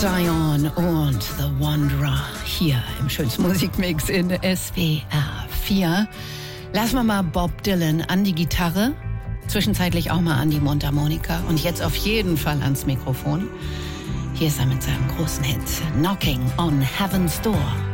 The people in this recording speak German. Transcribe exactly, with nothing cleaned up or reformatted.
Zion und The Wanderer hier im schönsten Musikmix in S W R vier. Lassen wir mal Bob Dylan an die Gitarre, zwischenzeitlich auch mal an die Mundharmonika und jetzt auf jeden Fall ans Mikrofon. Hier ist er mit seinem großen Hit Knocking on Heaven's Door.